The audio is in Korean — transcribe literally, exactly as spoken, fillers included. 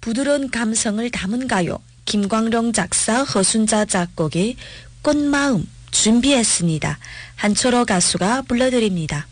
부드러운 감성을 담은 가요 김광룡 작사 허순자 작곡의 꽃마음 준비했습니다. 한철호 가수가 불러드립니다.